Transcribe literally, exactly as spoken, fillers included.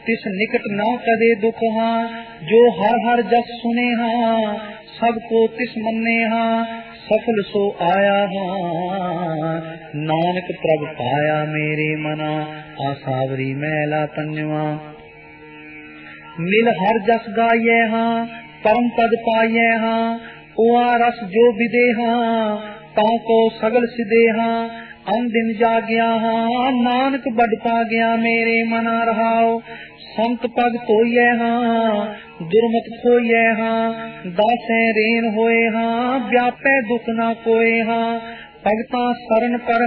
तिस निकट ना कदे दुख हाँ, जो हर हर जस सुने हाँ, सबको तिस मन्ने हाँ, सफल सो आया हाँ। नानक प्रभ पाया मेरे मना, आसावरी मैला पंजवा। मिल हर जस गाये हाँ, परम पद पाये हाँ, उआ रस जो विदे हाँ, ताको सगल सिदे हाँ। अन दिन जाग्या हाँ, नानक बड़ पा गया मेरे मना रहाओ। संत पग धोइए हाँ, दुर्मत खोइए हाँ, दासे रेन होए हाँ, व्यापे दुख ना कोए हाँ। भगता शरण पर